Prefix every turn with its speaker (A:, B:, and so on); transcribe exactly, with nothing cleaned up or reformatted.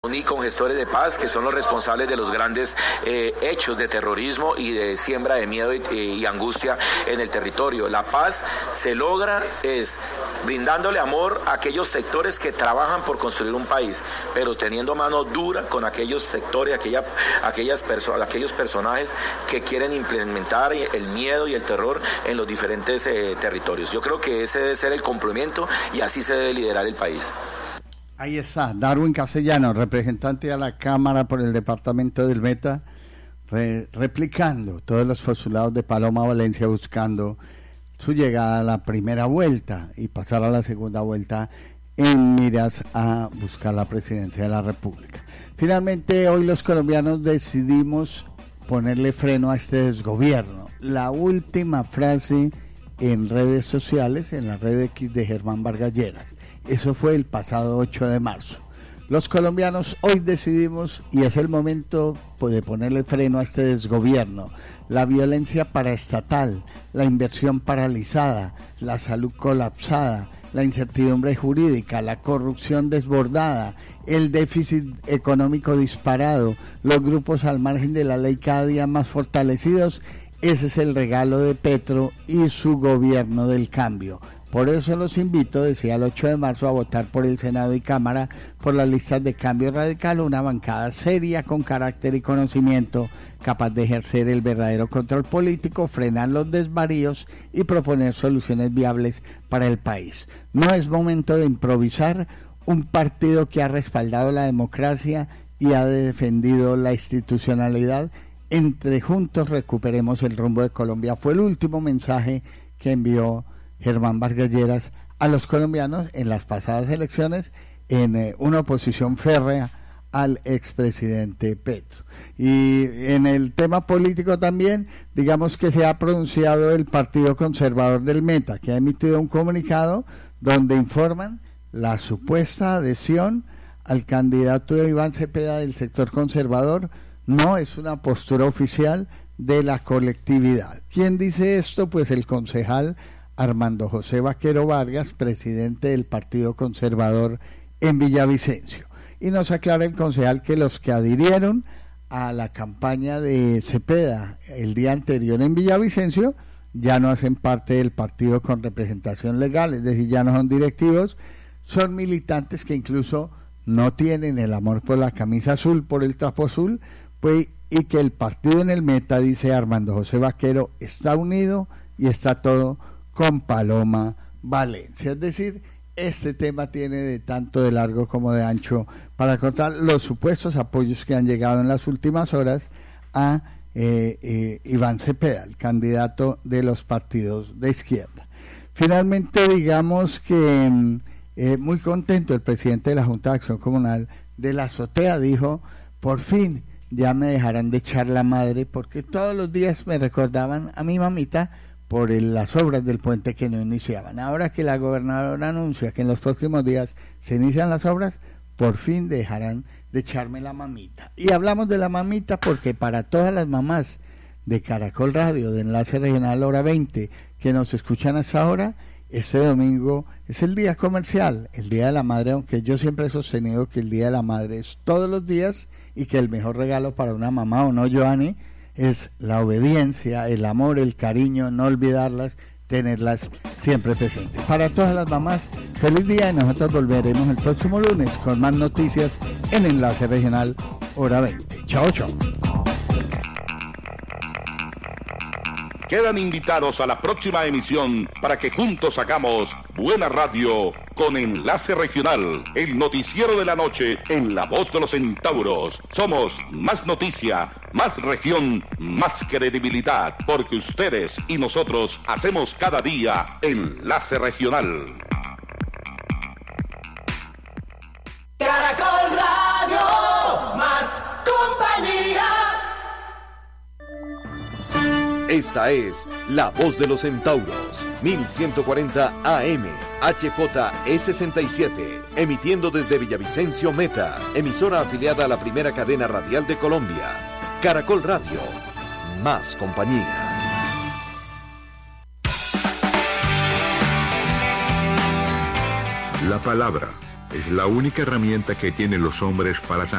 A: y con gestores de paz, que son los responsables de los grandes eh, hechos de terrorismo y de siembra de miedo y, y angustia en el territorio. La paz se logra es brindándole amor a aquellos sectores que trabajan por construir un país, pero teniendo mano dura con aquellos sectores, aquella, aquellas perso- aquellos personajes que quieren implementar el miedo y el terror en los diferentes eh, territorios. Yo creo que ese debe ser el complemento y así se debe liderar el país.
B: Ahí está, Darwin Castellanos, representante a la Cámara por el departamento del Meta, re, replicando todos los postulados de Paloma Valencia, buscando su llegada a la primera vuelta y pasar a la segunda vuelta en miras a buscar la presidencia de la República. Finalmente, hoy los colombianos decidimos ponerle freno a este desgobierno. La última frase en redes sociales, en la red X de Germán Vargas Lleras. Eso fue el pasado ocho de marzo. Los colombianos hoy decidimos, y es el momento pues, de ponerle freno a este desgobierno, la violencia paraestatal, la inversión paralizada, la salud colapsada, la incertidumbre jurídica, la corrupción desbordada, el déficit económico disparado, los grupos al margen de la ley cada día más fortalecidos. Ese es el regalo de Petro y su gobierno del cambio. Por eso los invito, decía el ocho de marzo, a votar por el Senado y Cámara por las listas de Cambio Radical, una bancada seria con carácter y conocimiento, capaz de ejercer el verdadero control político, frenar los desvaríos y proponer soluciones viables para el país. No es momento de improvisar. Un partido que ha respaldado la democracia y ha defendido la institucionalidad. Entre juntos recuperemos el rumbo de Colombia. Fue el último mensaje que envió Germán Vargas Lleras a los colombianos en las pasadas elecciones, en eh, una oposición férrea al expresidente Petro. Y en el tema político también, digamos que se ha pronunciado el Partido Conservador del Meta, que ha emitido un comunicado donde informan la supuesta adhesión al candidato de Iván Cepeda del sector conservador. No es una postura oficial de la colectividad. ¿Quién dice esto? Pues el concejal Armando José Vaquero Vargas, presidente del Partido Conservador en Villavicencio. Y nos aclara el concejal que los que adhirieron a la campaña de Cepeda el día anterior en Villavicencio ya no hacen parte del partido con representación legal, es decir, ya no son directivos, son militantes que incluso no tienen el amor por la camisa azul, por el trapo azul, pues, y que el partido en el Meta, dice Armando José Vaquero, está unido y está todo con Paloma Valencia. Es decir, este tema tiene de tanto de largo como de ancho para contar los supuestos apoyos que han llegado en las últimas horas a eh, eh, Iván Cepeda, el candidato de los partidos de izquierda. Finalmente, digamos que eh, muy contento el presidente de la Junta de Acción Comunal de la Azotea, dijo, por fin ya me dejarán de echar la madre, porque todos los días me recordaban a mi mamita por el, las obras del puente que no iniciaban. Ahora que la gobernadora anuncia que en los próximos días se inician las obras, por fin dejarán de echarme la mamita. Y hablamos de la mamita porque para todas las mamás de Caracol Radio, de Enlace Regional Hora veinte, que nos escuchan hasta ahora, este domingo es el día comercial, el Día de la Madre, aunque yo siempre he sostenido que el Día de la Madre es todos los días y que el mejor regalo para una mamá, ¿o no, Joanny?, es la obediencia, el amor, el cariño, no olvidarlas, tenerlas siempre presentes. Para todas las mamás, feliz día y nosotros volveremos el próximo lunes con más noticias en Enlace Regional Hora veinte. Chao, chao.
C: Quedan invitados a la próxima emisión para que juntos hagamos buena radio con Enlace Regional, el noticiero de la noche en la voz de los centauros. Somos más noticia, más región, más credibilidad, porque ustedes y nosotros hacemos cada día Enlace Regional.
D: Caracol Radio, más compañía.
E: Esta es La Voz de los Centauros, mil ciento cuarenta A M, H J E sesenta y siete, emitiendo desde Villavicencio Meta, emisora afiliada a la primera cadena radial de Colombia. Caracol Radio, más compañía.
F: La palabra es la única herramienta que tienen los hombres para